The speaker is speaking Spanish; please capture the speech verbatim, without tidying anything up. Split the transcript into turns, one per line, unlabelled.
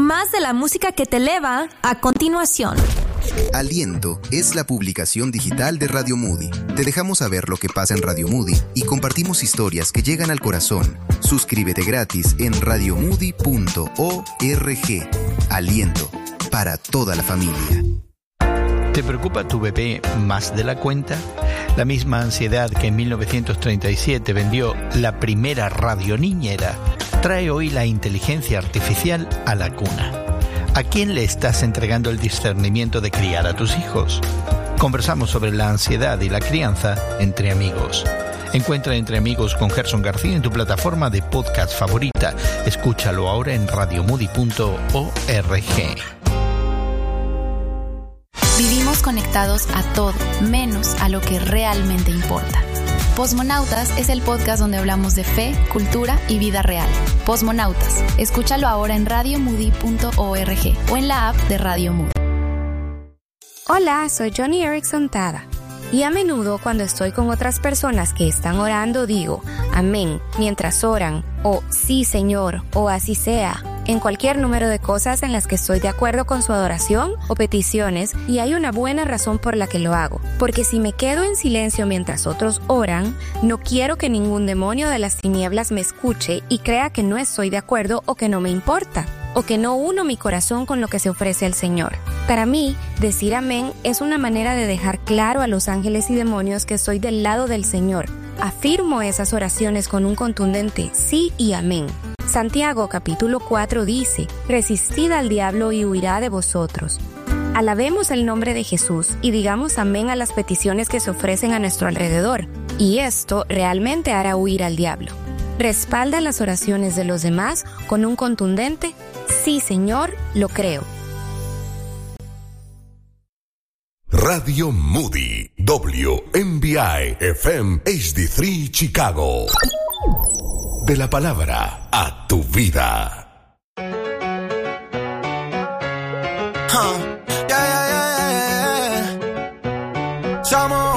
más de la música que te eleva a continuación.
Aliento es la publicación digital de Radio Moody. Te dejamos saber lo que pasa en Radio Moody y compartimos historias que llegan al corazón. Suscríbete gratis en radio moody punto org. Aliento, para toda la familia.
¿Te preocupa tu bebé más de la cuenta? La misma ansiedad que en mil novecientos treinta y siete vendió la primera radioniñera trae hoy la inteligencia artificial a la cuna. ¿A quién le estás entregando el discernimiento de criar a tus hijos? Conversamos sobre la ansiedad y la crianza entre amigos. Encuentra Entre Amigos con Gerson García en tu plataforma de podcast favorita. Escúchalo ahora en radio moody punto org.
Vivimos conectados a todo, menos a lo que realmente importa. Posmonautas es el podcast donde hablamos de fe, cultura y vida real. Posmonautas, escúchalo ahora en radio moody punto org o en la app de Radio Moody.
Hola, soy Johnny Erickson Tada. Y a menudo cuando estoy con otras personas que están orando digo, amén, mientras oran, o sí Señor, o así sea, en cualquier número de cosas en las que estoy de acuerdo con su adoración o peticiones, y hay una buena razón por la que lo hago. Porque si me quedo en silencio mientras otros oran, no quiero que ningún demonio de las tinieblas me escuche y crea que no estoy de acuerdo o que no me importa, o que no uno mi corazón con lo que se ofrece al Señor. Para mí, decir amén es una manera de dejar claro a los ángeles y demonios que estoy del lado del Señor. Afirmo esas oraciones con un contundente sí y amén. Santiago capítulo cuatro dice, resistid al diablo y huirá de vosotros. Alabemos el nombre de Jesús y digamos amén a las peticiones que se ofrecen a nuestro alrededor. Y esto realmente hará huir al diablo. Respalda las oraciones de los demás con un contundente sí, Señor, lo creo.
Radio Moody, W M B I F M H D tres Chicago. De la palabra a tu vida.
Huh. Yeah, yeah, yeah, yeah, yeah. Somos